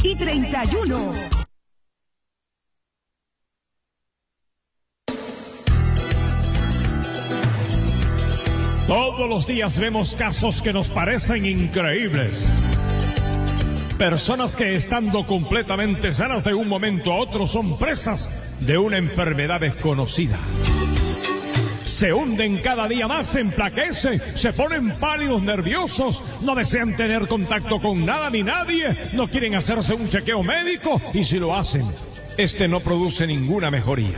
y 31. Todos los días vemos casos que nos parecen increíbles. Personas que estando completamente sanas de un momento a otro son presas de una enfermedad desconocida. Se hunden cada día más, se emplaquecen, se ponen pálidos, nerviosos, no desean tener contacto con nada ni nadie, no quieren hacerse un chequeo médico y si lo hacen, este no produce ninguna mejoría.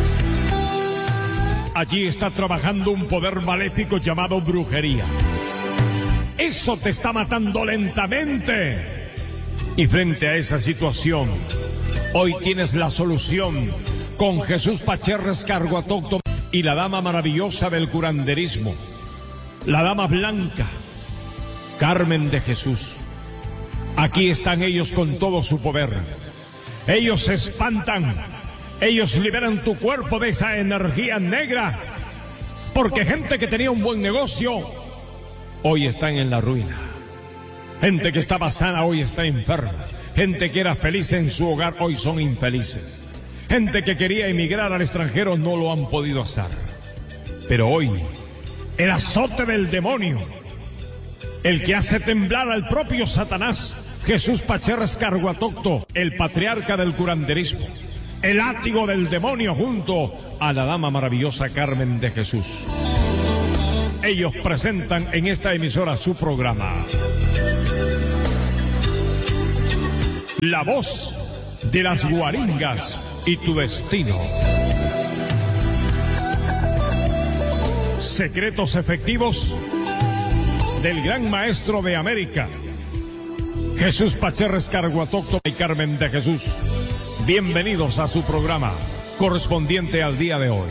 Allí está trabajando un poder maléfico llamado brujería. Eso te está matando lentamente. Y frente a esa situación, hoy tienes la solución con Jesús Pacherres Carguatócto y la dama maravillosa del curanderismo, la dama blanca, Carmen de Jesús. Aquí están ellos con todo su poder. Ellos se espantan. Ellos liberan tu cuerpo de esa energía negra. Porque gente que tenía un buen negocio, hoy están en la ruina. Gente que estaba sana, hoy está enferma. Gente que era feliz en su hogar, hoy son infelices. Gente que quería emigrar al extranjero, no lo han podido hacer. Pero hoy, el azote del demonio, el que hace temblar al propio Satanás, Jesús Pacherres Carguatócto, el patriarca del curanderismo, el látigo del demonio junto a la dama maravillosa Carmen de Jesús. Ellos presentan en esta emisora su programa. La voz de las guaringas y tu destino. Secretos efectivos del gran maestro de América, Jesús Pacherres Carguatócto y Carmen de Jesús. Bienvenidos a su programa correspondiente al día de hoy.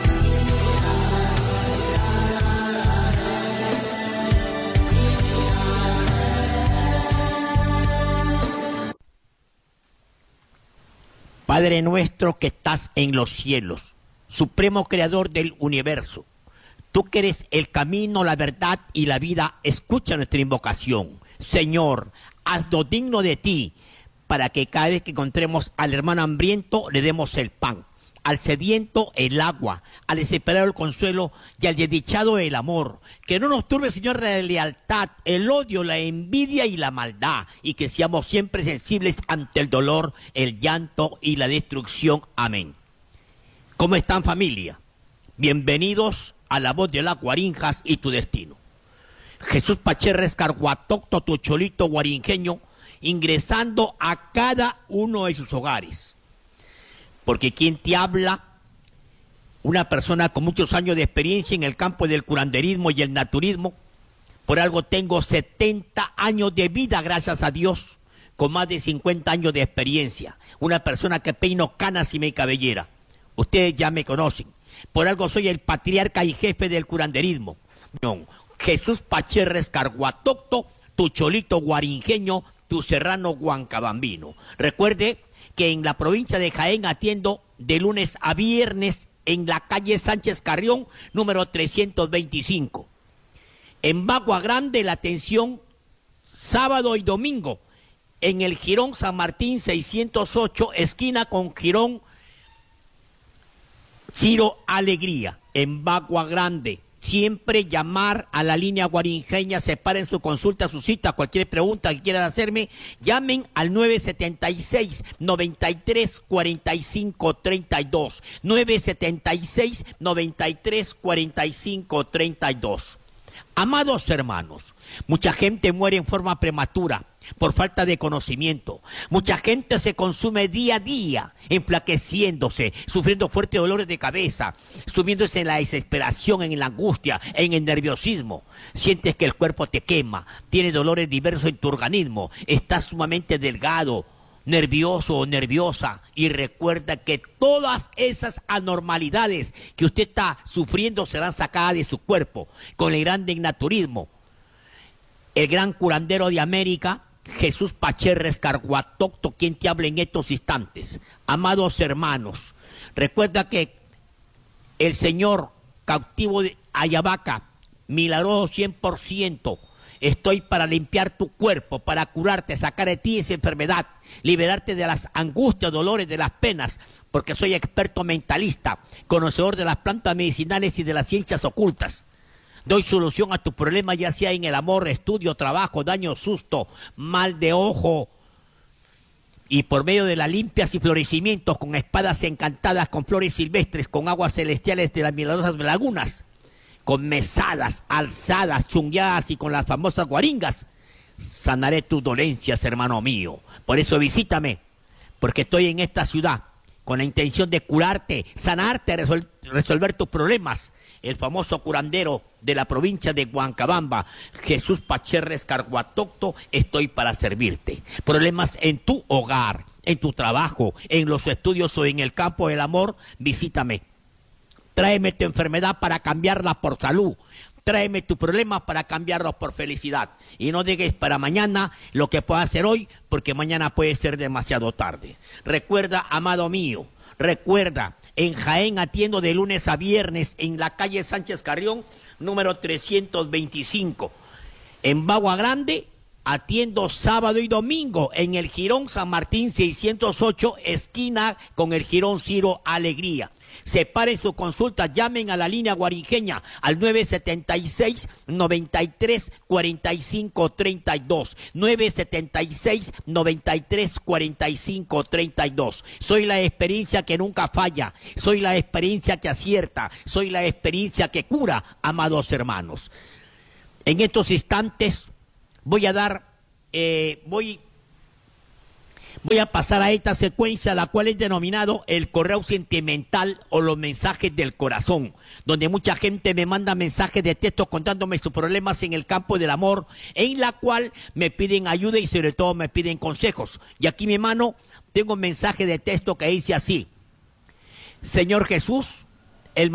Padre nuestro que estás en los cielos, supremo creador del universo, tú que eres el camino, la verdad y la vida, escucha nuestra invocación. Señor, haznos digno de ti, para que cada vez que encontremos al hermano hambriento le demos el pan, al sediento el agua, al desesperado el consuelo y al desdichado el amor. Que no nos turbe, Señor, la lealtad, el odio, la envidia y la maldad, y que seamos siempre sensibles ante el dolor, el llanto y la destrucción. Amén. ¿Cómo están, familia? Bienvenidos a la voz de las guarinjas y tu destino. Jesús Pacherres Carguatócto, tu cholito guarinjeño, ingresando a cada uno de sus hogares. Porque quien te habla, una persona con muchos años de experiencia en el campo del curanderismo y el naturismo, por algo tengo 70 años de vida, gracias a Dios, con más de 50 años de experiencia. Una persona que peino canas y me cabellera. Ustedes ya me conocen. Por algo soy el patriarca y jefe del curanderismo. Jesús Pacherres Carguatócto, tu cholito guarinjeño, tu serrano huancabambino. Recuerde que en la provincia de Jaén atiendo de lunes a viernes en la calle Sánchez Carrión, número 325. En Bagua Grande la atención sábado y domingo en el Jirón San Martín 608, esquina con Jirón Ciro Alegría, en Bagua Grande. Siempre llamar a la línea guarinjeña, separen su consulta, su cita, cualquier pregunta que quieran hacerme, llamen al 976-9345-32, 976-9345-32. Amados hermanos, mucha gente muere en forma prematura por falta de conocimiento. Mucha gente se consume día a día, enflaqueciéndose, sufriendo fuertes dolores de cabeza, sumiéndose en la desesperación, en la angustia, en el nerviosismo. Sientes que el cuerpo te quema, tienes dolores diversos en tu organismo, estás sumamente delgado, nervioso o nerviosa, y recuerda que todas esas anormalidades que usted está sufriendo serán sacadas de su cuerpo con el gran naturismo. El gran curandero de América, Jesús Pacherres Carguatócto, quien te habla en estos instantes. Amados hermanos, recuerda que el Señor cautivo de Ayabaca, milagroso 100%, Estoy para limpiar tu cuerpo, para curarte, sacar de ti esa enfermedad, liberarte de las angustias, dolores, de las penas, porque soy experto mentalista, conocedor de las plantas medicinales y de las ciencias ocultas. Doy solución a tu problema, ya sea en el amor, estudio, trabajo, daño, susto, mal de ojo. Y por medio de las limpias y florecimientos, con espadas encantadas, con flores silvestres, con aguas celestiales de las milagrosas lagunas, con mesadas, alzadas, chungueadas y con las famosas guaringas, sanaré tus dolencias, hermano mío. Por eso visítame, porque estoy en esta ciudad con la intención de curarte, sanarte, resolver tus problemas. El famoso curandero de la provincia de Huancabamba, Jesús Pacherres Carguatocto, estoy para servirte. Problemas en tu hogar, en tu trabajo, en los estudios o en el campo del amor, visítame. Tráeme tu enfermedad para cambiarla por salud. Tráeme tu problema para cambiarlos por felicidad. Y no dejes para mañana lo que puedas hacer hoy, porque mañana puede ser demasiado tarde. Recuerda, amado mío, recuerda, en Jaén atiendo de lunes a viernes en la calle Sánchez Carrión, número 325. En Bagua Grande atiendo sábado y domingo en el Jirón San Martín 608, esquina con el Jirón Ciro Alegría. Separe su consulta, llamen a la línea guarinjeña al 976-93-45-32, 976-93-45-32. Soy la experiencia que nunca falla, soy la experiencia que acierta, soy la experiencia que cura, amados hermanos. En estos instantes voy a pasar a esta secuencia, la cual es denominado el correo sentimental o los mensajes del corazón, donde mucha gente me manda mensajes de texto contándome sus problemas en el campo del amor, en la cual me piden ayuda y sobre todo me piden consejos. Y aquí mi mano tengo un mensaje de texto que dice así: Señor Jesús, el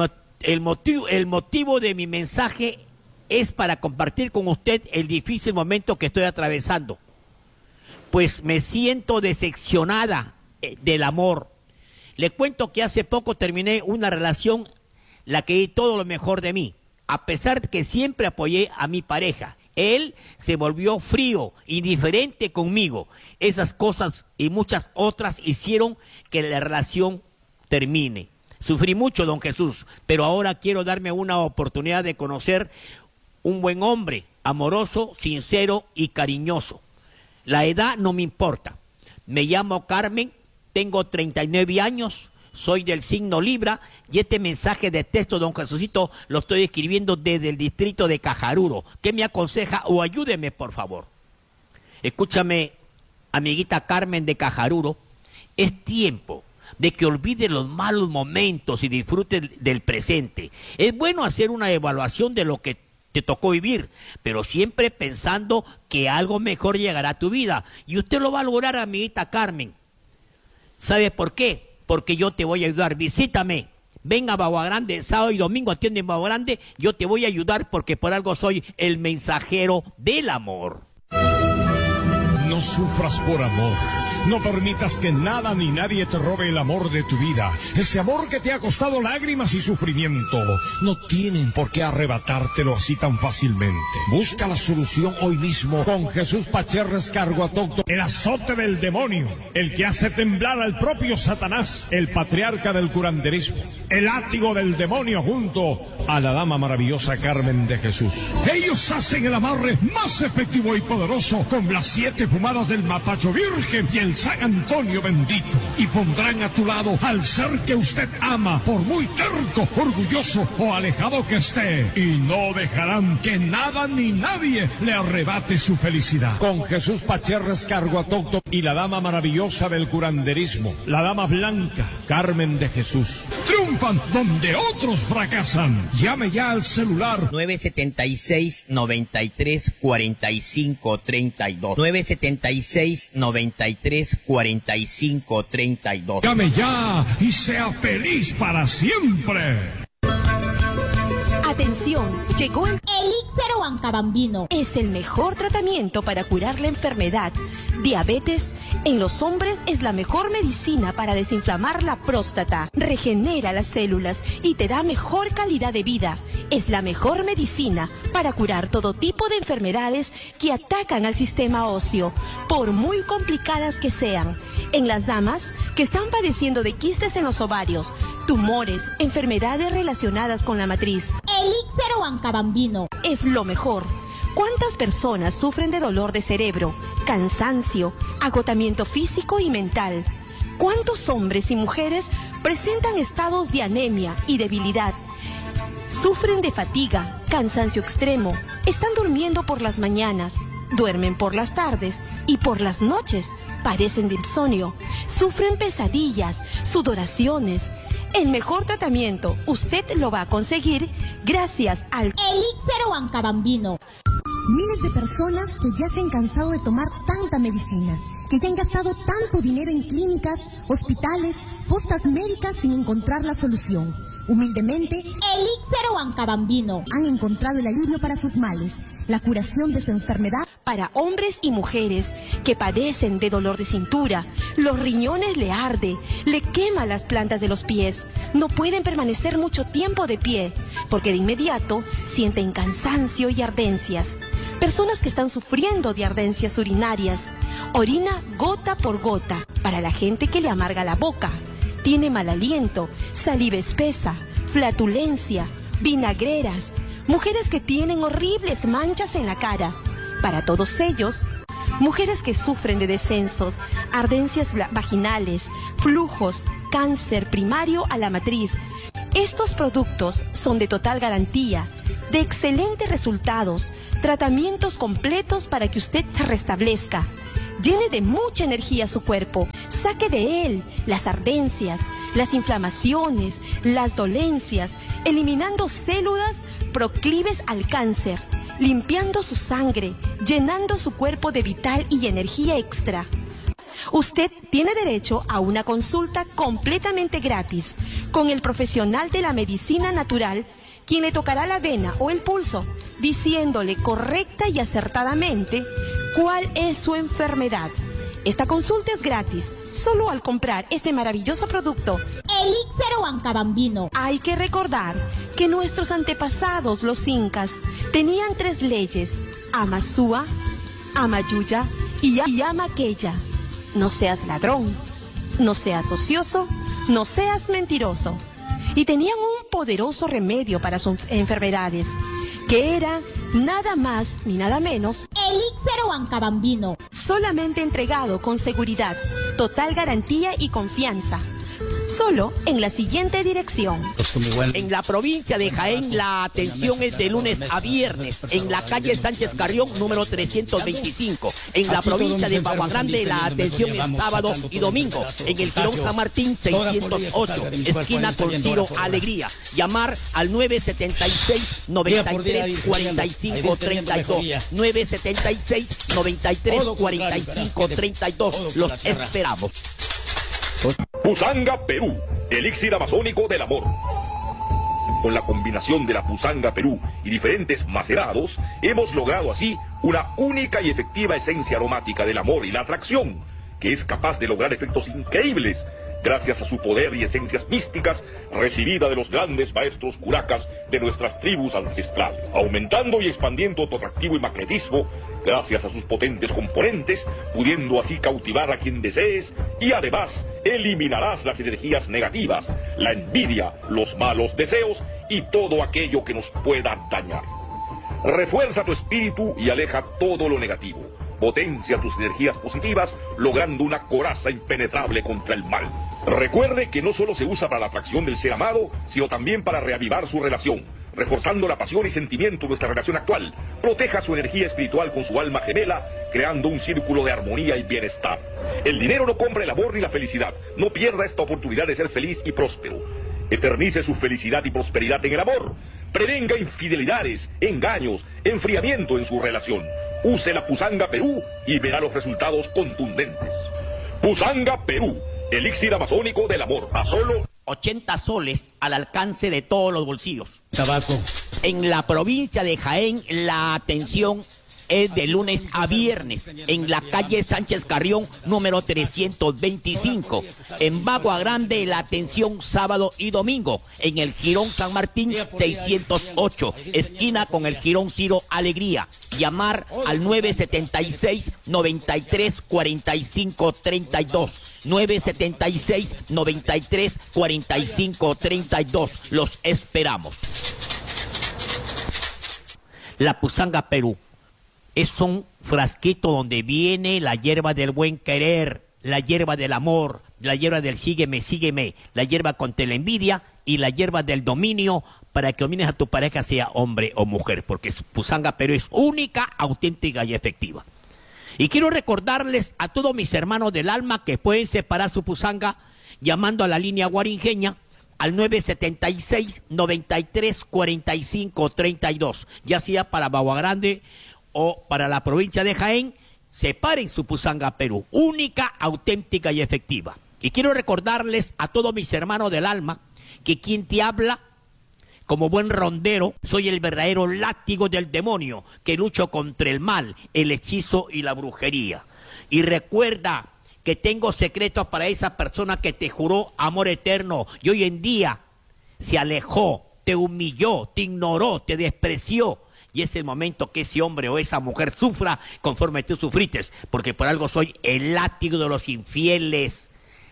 motivo de mi mensaje es para compartir con usted el difícil momento que estoy atravesando. Pues me siento decepcionada del amor. Le cuento que hace poco terminé una relación, la que di todo lo mejor de mí, a pesar de que siempre apoyé a mi pareja. Él se volvió frío, indiferente conmigo. Esas cosas y muchas otras hicieron que la relación termine. Sufrí mucho, don Jesús, pero ahora quiero darme una oportunidad de conocer un buen hombre, amoroso, sincero y cariñoso. La edad no me importa. Me llamo Carmen, tengo 39 años, soy del signo Libra y este mensaje de texto, don Jesucito, lo estoy escribiendo desde el distrito de Cajaruro. ¿Qué me aconseja o ayúdeme, por favor? Escúchame, amiguita Carmen de Cajaruro, es tiempo de que olvide los malos momentos y disfrute del presente. Es bueno hacer una evaluación de lo que te tocó vivir, pero siempre pensando que algo mejor llegará a tu vida. Y usted lo va a lograr, amiguita Carmen. ¿Sabe por qué? Porque yo te voy a ayudar. Visítame. Venga a Bagua Grande, sábado y domingo atiende en Bagua Grande. Yo te voy a ayudar porque por algo soy el mensajero del amor. No sufras por amor. No permitas que nada ni nadie te robe el amor de tu vida. Ese amor que te ha costado lágrimas y sufrimiento. No tienen por qué arrebatártelo así tan fácilmente. Busca la solución hoy mismo con Jesús Pacherres Carguatocto. El azote del demonio. El que hace temblar al propio Satanás. El patriarca del curanderismo. El látigo del demonio junto a la dama maravillosa Carmen de Jesús. Ellos hacen el amarre más efectivo y poderoso con las 7 fumadas del Matacho Virgen y el San Antonio bendito, y pondrán a tu lado al ser que usted ama, por muy terco, orgulloso o alejado que esté, y no dejarán que nada ni nadie le arrebate su felicidad. Con Jesús Pacherres Carguatocto y la dama maravillosa del curanderismo, la dama blanca Carmen de Jesús, triunfan donde otros fracasan. Llame ya al celular 976-93-45-32, 976-93-45-32. Llame ya y sea feliz para siempre. Atención, llegó el Elixir Huancabambino es el mejor tratamiento para curar la enfermedad. Diabetes en los hombres es la mejor medicina para desinflamar la próstata. Regenera las células y te da mejor calidad de vida. Es la mejor medicina para curar todo tipo de enfermedades que atacan al sistema óseo, por muy complicadas que sean. En las damas que están padeciendo de quistes en los ovarios, tumores, enfermedades relacionadas con la matriz. Elixir Huancabambino es lo mejor. ¿Cuántas personas sufren de dolor de cerebro, cansancio, agotamiento físico y mental? ¿Cuántos hombres y mujeres presentan estados de anemia y debilidad? Sufren de fatiga, cansancio extremo, están durmiendo por las mañanas, duermen por las tardes y por las noches padecen de insomnio, sufren pesadillas, sudoraciones. El mejor tratamiento usted lo va a conseguir gracias al Elixir Huancabambino. Miles de personas que ya se han cansado de tomar tanta medicina, que ya han gastado tanto dinero en clínicas, hospitales, postas médicas sin encontrar la solución. Humildemente, Elixir Huancabambino han encontrado el alivio para sus males, la curación de su enfermedad. Para hombres y mujeres que padecen de dolor de cintura, los riñones le arde, le quema las plantas de los pies, no pueden permanecer mucho tiempo de pie, porque de inmediato sienten cansancio y ardencias. Personas que están sufriendo de ardencias urinarias, orina gota por gota. Para la gente que le amarga la boca, tiene mal aliento, saliva espesa, flatulencia, vinagreras, mujeres que tienen horribles manchas en la cara. Para todos ellos, mujeres que sufren de descensos, ardencias vaginales, flujos, cáncer primario a la matriz. Estos productos son de total garantía, de excelentes resultados, tratamientos completos para que usted se restablezca. Llene de mucha energía su cuerpo, saque de él las ardencias, las inflamaciones, las dolencias, eliminando células proclives al cáncer, limpiando su sangre, llenando su cuerpo de vital y energía extra. Usted tiene derecho a una consulta completamente gratis con el profesional de la medicina natural, quien le tocará la vena o el pulso, diciéndole correcta y acertadamente cuál es su enfermedad. Esta consulta es gratis, solo al comprar este maravilloso producto. Elixir Huancabambino. Hay que recordar que nuestros antepasados, los incas, tenían 3 leyes: Amazúa, Amayuya y Amaqueya. No seas ladrón, no seas ocioso, no seas mentiroso. Y tenían un poderoso remedio para sus enfermedades, que era nada más ni nada menos Elixir Huancabambino, solamente entregado con seguridad, total garantía y confianza. Solo en la siguiente dirección. En la provincia de Jaén la atención es de lunes a viernes, en la calle Sánchez Carrión número 325. En la provincia de Bagua Grande la atención es sábado y domingo, en el Girón San Martín 608, esquina con Ciro Alegría. Llamar al 976 93 45 32, 976 93 45 32. Los esperamos. Pusanga Perú, elixir amazónico del amor. Con la combinación de la Pusanga Perú y diferentes macerados, hemos logrado así una única y efectiva esencia aromática del amor y la atracción, que es capaz de lograr efectos increíbles gracias a su poder y esencias místicas recibida de los grandes maestros curacas de nuestras tribus ancestrales, aumentando y expandiendo tu atractivo y magnetismo gracias a sus potentes componentes, pudiendo así cautivar a quien desees y además eliminarás las energías negativas, la envidia, los malos deseos y todo aquello que nos pueda dañar. Refuerza tu espíritu y aleja todo lo negativo. Potencia tus energías positivas, logrando una coraza impenetrable contra el mal. Recuerde que no solo se usa para la atracción del ser amado, sino también para reavivar su relación, reforzando la pasión y sentimiento de nuestra relación actual. Proteja su energía espiritual con su alma gemela, creando un círculo de armonía y bienestar. El dinero no compra el amor ni la felicidad. No pierda esta oportunidad de ser feliz y próspero. Eternice su felicidad y prosperidad en el amor. Prevenga infidelidades, engaños, enfriamiento en su relación. Use la Pusanga Perú y verá los resultados contundentes. Pusanga Perú, elixir amazónico del amor, a solo 80 soles al alcance de todos los bolsillos. Tabaco. En la provincia de Jaén, la atención es de lunes a viernes, en la calle Sánchez Carrión, número 325. En Bagua Grande, la atención sábado y domingo, en el Jirón San Martín 608, esquina con el Jirón Ciro Alegría. Llamar al 976-93-45-32. 976-93-45-32. Los esperamos. La Pusanga Perú es un frasquito donde viene la hierba del buen querer, la hierba del amor, la hierba del sígueme, sígueme, la hierba contra la envidia y la hierba del dominio para que domines a tu pareja, sea hombre o mujer, porque Pusanga Perú es única, auténtica y efectiva. Y quiero recordarles a todos mis hermanos del alma que pueden separar su pusanga llamando a la línea guarinjeña al 976-93-45-32, ya sea para Bagua Grande o para la provincia de Jaén. Separen su Pusanga Perú, única, auténtica y efectiva. Y quiero recordarles a todos mis hermanos del alma que quien te habla, como buen rondero, soy el verdadero látigo del demonio que lucho contra el mal, el hechizo y la brujería. Y recuerda que tengo secretos para esa persona que te juró amor eterno y hoy en día se alejó, te humilló, te ignoró, te despreció. Y es el momento que ese hombre o esa mujer sufra conforme tú sufrites, porque por algo soy el látigo de los infieles.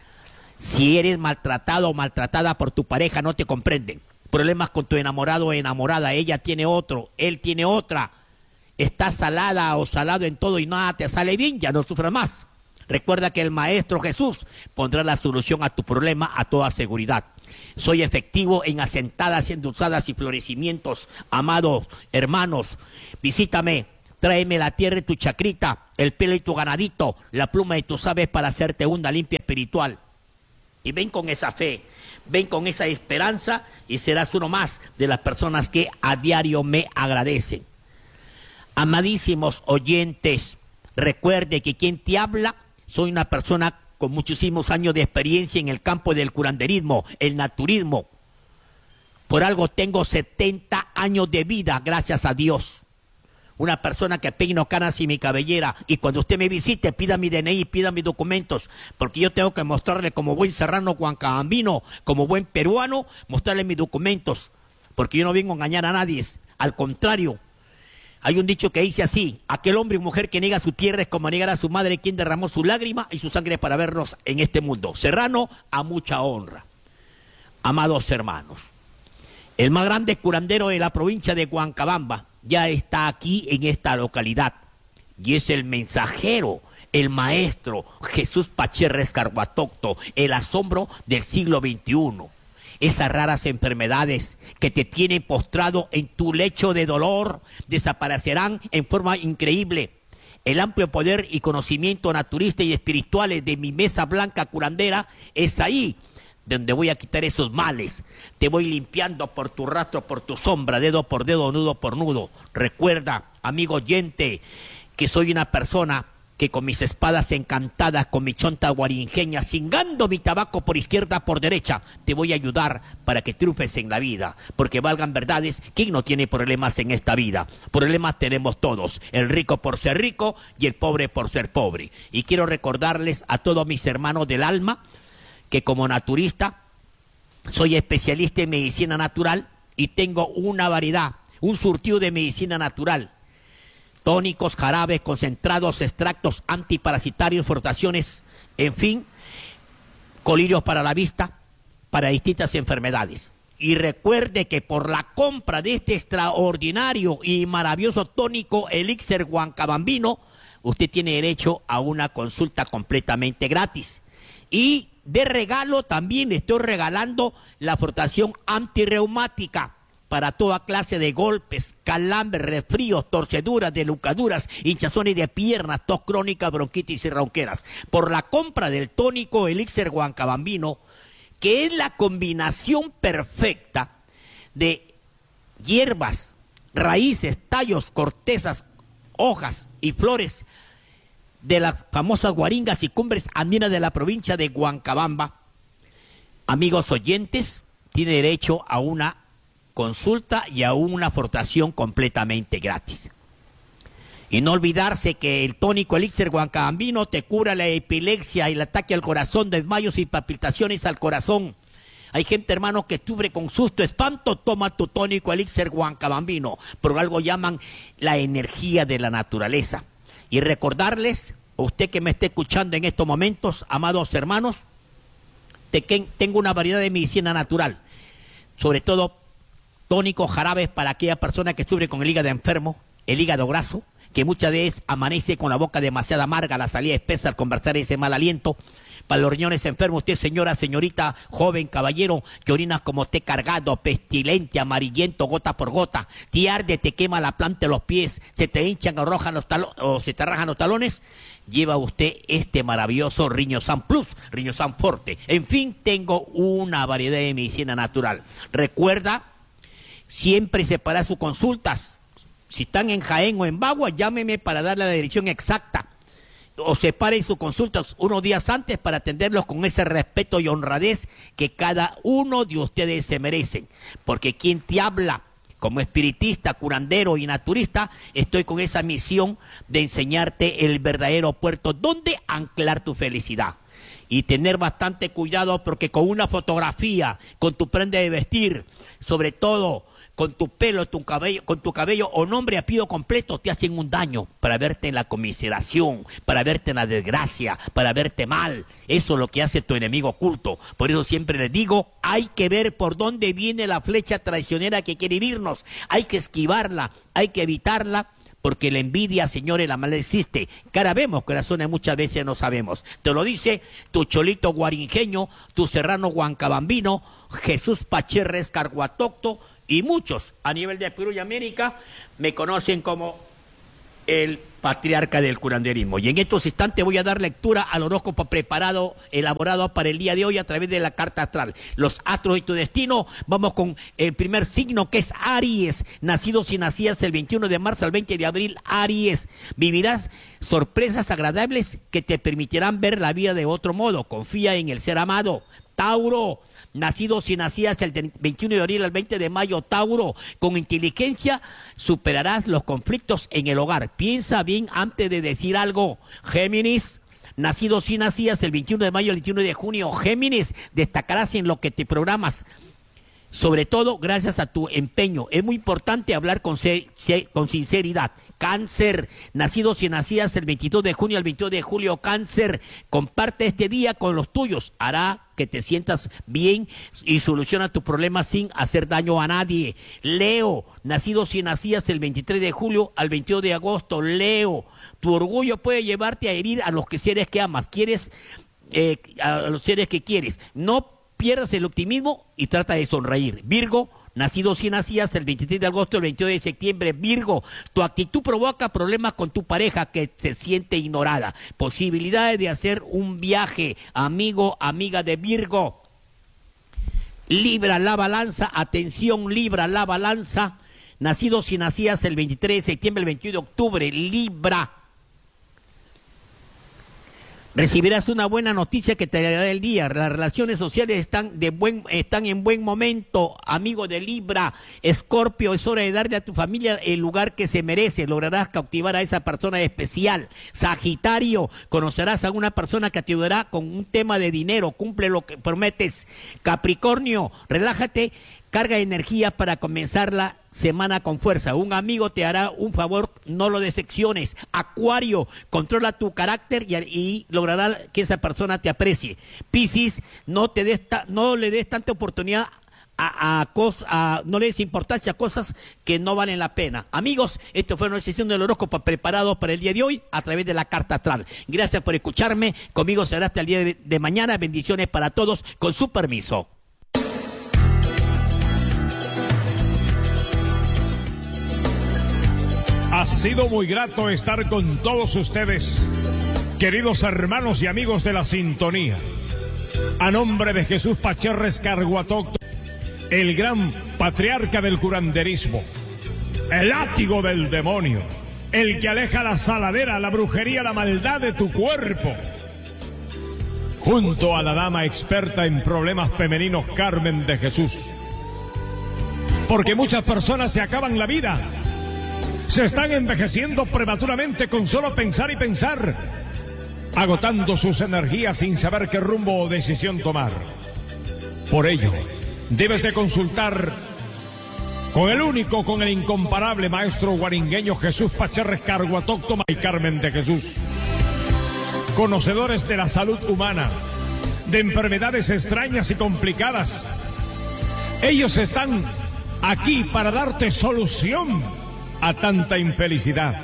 Si eres maltratado o maltratada por tu pareja, no te comprenden. Problemas con tu enamorado o enamorada, ella tiene otro, él tiene otra. Estás salada o salado en todo y nada te sale bien, ya no sufras más. Recuerda que el Maestro Jesús pondrá la solución a tu problema a toda seguridad. Soy efectivo en asentadas, endulzadas y florecimientos. Amados hermanos, visítame, tráeme la tierra de tu chacrita, el pelo de tu ganadito, la pluma de tus aves para hacerte una limpia espiritual. Y ven con esa fe, ven con esa esperanza y serás uno más de las personas que a diario me agradecen. Amadísimos oyentes, recuerde que quien te habla, soy una persona con muchísimos años de experiencia en el campo del curanderismo, el naturismo. Por algo tengo 70 años de vida, gracias a Dios. Una persona que peino canas y mi cabellera. Y cuando usted me visite, pida mi DNI, pida mis documentos. Porque yo tengo que mostrarle como buen serrano huancabambino, como buen peruano, mostrarle mis documentos. Porque yo no vengo a engañar a nadie. Al contrario. Hay un dicho que dice así: aquel hombre y mujer que niega su tierra es como negar a su madre, quien derramó su lágrima y su sangre para vernos en este mundo. Serrano a mucha honra. Amados hermanos, el más grande curandero de la provincia de Huancabamba ya está aquí en esta localidad. Y es el mensajero, el maestro Jesús Pachérrez Carhuatocto, el asombro del siglo XXI. Esas raras enfermedades que te tienen postrado en tu lecho de dolor desaparecerán en forma increíble. El amplio poder y conocimiento naturista y espirituales de mi mesa blanca curandera es ahí donde voy a quitar esos males. Te voy limpiando por tu rastro, por tu sombra, dedo por dedo, nudo por nudo. Recuerda, amigo oyente, que soy una persona que con mis espadas encantadas, con mi chonta guarinjeña, cingando mi tabaco por izquierda, por derecha, te voy a ayudar para que triunfes en la vida. Porque valgan verdades, ¿quién no tiene problemas en esta vida? Problemas tenemos todos, el rico por ser rico y el pobre por ser pobre. Y quiero recordarles a todos mis hermanos del alma que como naturista soy especialista en medicina natural y tengo una variedad, un surtido de medicina natural. Tónicos, jarabes, concentrados, extractos antiparasitarios, frotaciones, en fin, colirios para la vista, para distintas enfermedades. Y recuerde que por la compra de este extraordinario y maravilloso tónico elixir huancabambino, usted tiene derecho a una consulta completamente gratis. Y de regalo también le estoy regalando la frotación antirreumática para toda clase de golpes, calambres, resfríos, torceduras, delucaduras, hinchazones de piernas, tos crónica, bronquitis y ronqueras. Por la compra del tónico elixir huancabambino, que es la combinación perfecta de hierbas, raíces, tallos, cortezas, hojas y flores de las famosas guaringas y cumbres andinas de la provincia de Huancabamba. Amigos oyentes, tiene derecho a una consulta y aún una formación completamente gratis. Y no olvidarse que el tónico elixir Huancabambino te cura la epilepsia y el ataque al corazón, desmayos y palpitaciones al corazón. Hay gente, hermano, que sufre con susto, espanto, toma tu tónico elixir Huancabambino. Por algo llaman la energía de la naturaleza. Y recordarles, usted que me esté escuchando en estos momentos, amados hermanos, de que tengo una variedad de medicina natural. Sobre todo, tónicos, jarabes para aquella persona que sufre con el hígado enfermo, el hígado graso, que muchas veces amanece con la boca demasiado amarga, la salida espesa al conversar ese mal aliento. Para los riñones enfermos, usted, señora, señorita, joven, caballero, que orinas como té cargado, pestilente, amarillento, gota por gota, te arde, te quema la planta de los pies, se te hinchan o se te rajan los talones, lleva usted este maravilloso Riñosan Plus, Riñosan Forte. En fin, tengo una variedad de medicina natural. Recuerda, siempre separar sus consultas. Si están en Jaén o en Bagua, llámeme para darle la dirección exacta. O separen sus consultas unos días antes para atenderlos con ese respeto y honradez que cada uno de ustedes se merecen. Porque quien te habla como espiritista, curandero y naturista, estoy con esa misión de enseñarte el verdadero puerto donde anclar tu felicidad. Y tener bastante cuidado porque con una fotografía, con tu prenda de vestir, sobre todo con tu pelo, con tu cabello o nombre y apellido completo, te hacen un daño para verte en la conmiseración, para verte en la desgracia, para verte mal. Eso es lo que hace tu enemigo oculto. Por eso siempre les digo, hay que ver por dónde viene la flecha traicionera que quiere herirnos. Hay que esquivarla, hay que evitarla, porque la envidia, señores, la maldad existe. Cara vemos, corazones muchas veces no sabemos. Te lo dice tu cholito guarinjeño, tu serrano huancabambino, Jesús Pacherres Carguatocto, y muchos a nivel de Perú y América me conocen como el patriarca del curanderismo. Y en estos instantes voy a dar lectura al horóscopo elaborado para el día de hoy a través de la carta astral. Los astros y tu destino. Vamos con el primer signo, que es Aries. Nacidos y nacidas el 21 de marzo al 20 de abril, Aries. Vivirás sorpresas agradables que te permitirán ver la vida de otro modo. Confía en el ser amado. Tauro. Nacidos y nacidas el 21 de abril al 20 de mayo, Tauro, con inteligencia superarás los conflictos en el hogar. Piensa bien antes de decir algo. Géminis, nacidos y nacidas el 21 de mayo al 21 de junio, Géminis, destacarás en lo que te programas, sobre todo gracias a tu empeño. Es muy importante hablar con sinceridad. Cáncer, nacidos y nacidas el 22 de junio al 22 de julio, Cáncer, comparte este día con los tuyos. Hará que te sientas bien y soluciona tus problemas sin hacer daño a nadie. Leo, nacidos y nacidas el 23 de julio al 22 de agosto, Leo, tu orgullo puede llevarte a herir a los seres que amas. A los seres que quieres. No pierdas el optimismo y trata de sonreír. Virgo, nacidos y nacidas el 23 de agosto, el 22 de septiembre, Virgo, tu actitud provoca problemas con tu pareja que se siente ignorada. Posibilidades de hacer un viaje, amigo, amiga de Virgo. Libra, la balanza, atención, Libra, la balanza, nacidos y nacidas el 23 de septiembre, el 21 de octubre, Libra. Recibirás una buena noticia que te dará el día. Las relaciones sociales están en buen momento, amigo de Libra. Escorpio, es hora de darle a tu familia el lugar que se merece. Lograrás cautivar a esa persona especial. Sagitario, conocerás a una persona que te ayudará con un tema de dinero. Cumple lo que prometes. Capricornio, relájate. Carga energía para comenzar la semana con fuerza. Un amigo te hará un favor, no lo decepciones. Acuario, controla tu carácter y logrará que esa persona te aprecie. Piscis, no le des tanta oportunidad no le des importancia a cosas que no valen la pena. Amigos, esto fue una sesión del horóscopo preparado para el día de hoy a través de la carta astral. Gracias por escucharme. Conmigo será hasta el día de mañana. Bendiciones para todos. Con su permiso. Ha sido muy grato estar con todos ustedes, queridos hermanos y amigos de la sintonía. A nombre de Jesús Pacherres Carguatocto, el gran patriarca del curanderismo, el látigo del demonio, el que aleja la saladera, la brujería, la maldad de tu cuerpo, junto a la dama experta en problemas femeninos Carmen de Jesús, Porque muchas personas se acaban la vida. Se están envejeciendo prematuramente con solo pensar y pensar, agotando sus energías sin saber qué rumbo o decisión tomar. Por ello, debes de consultar con el único, con el incomparable maestro guaringueño Jesús Pacherres Carguatóctoma y Carmen de Jesús. Conocedores de la salud humana, de enfermedades extrañas y complicadas. Ellos están aquí para darte solución a tanta infelicidad,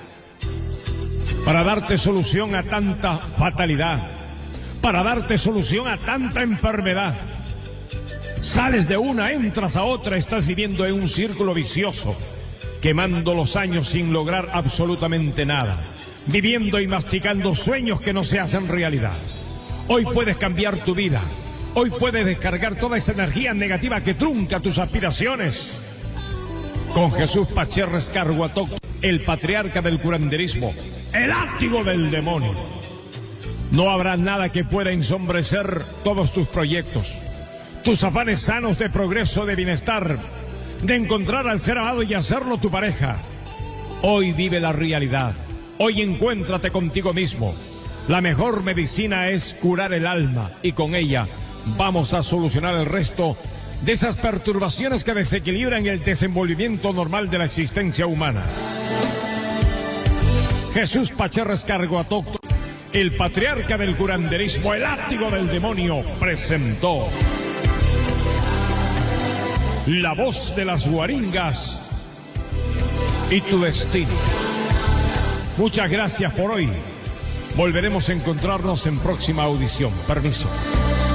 para darte solución a tanta fatalidad, para darte solución a tanta enfermedad. Sales de una, entras a otra, estás viviendo en un círculo vicioso, quemando los años sin lograr absolutamente nada, viviendo y masticando sueños que no se hacen realidad. Hoy puedes cambiar tu vida, hoy puedes descargar toda esa energía negativa que trunca tus aspiraciones. Con Jesús Pacherres Carguatóctoma, el patriarca del curanderismo, el látigo del demonio. No habrá nada que pueda ensombrecer todos tus proyectos, tus afanes sanos de progreso, de bienestar, de encontrar al ser amado y hacerlo tu pareja. Hoy vive la realidad, hoy encuéntrate contigo mismo. La mejor medicina es curar el alma y con ella vamos a solucionar el resto de esas perturbaciones que desequilibran el desenvolvimiento normal de la existencia humana. Jesús Pacherres Carguatóctoma, el patriarca del curanderismo, el látigo del demonio, presentó La Voz de las Guaringas y tu destino. Muchas gracias por hoy. Volveremos a encontrarnos en próxima audición. Permiso.